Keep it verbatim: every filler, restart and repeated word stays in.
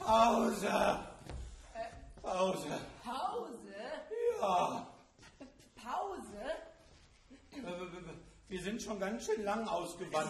Pause. Pause. Pause? Ja. Pause? Wir sind schon ganz schön lang ausgewandert.